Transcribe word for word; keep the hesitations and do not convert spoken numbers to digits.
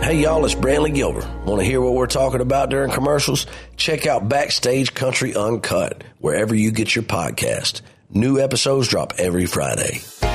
Hey, y'all, it's Brantley Gilbert. Want to hear what we're talking about during commercials? Check out Backstage Country Uncut, wherever you get your podcast. New episodes drop every Friday.